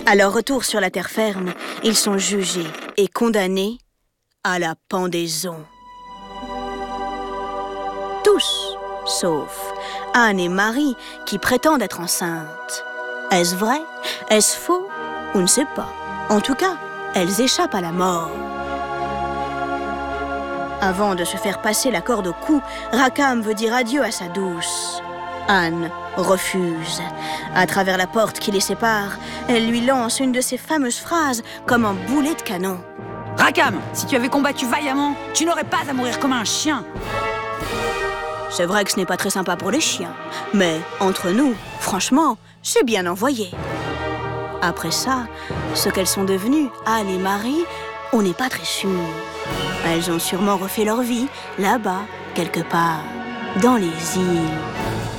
À leur retour sur la terre ferme, ils sont jugés et condamnés à la pendaison. Tous, sauf Anne et Marie, qui prétendent être enceintes. Est-ce vrai? Est-ce faux? On ne sait pas. En tout cas, elles échappent à la mort. Avant de se faire passer la corde au cou, Rakam veut dire adieu à sa douce. Anne refuse. À travers la porte qui les sépare, elle lui lance une de ses fameuses phrases comme un boulet de canon. Rakam, si tu avais combattu vaillamment, tu n'aurais pas à mourir comme un chien. C'est vrai que ce n'est pas très sympa pour les chiens, mais entre nous, franchement, c'est bien envoyé. Après ça, ce qu'elles sont devenues, Anne et Marie, on n'est pas très sûr. Elles ont sûrement refait leur vie, là-bas, quelque part, dans les îles.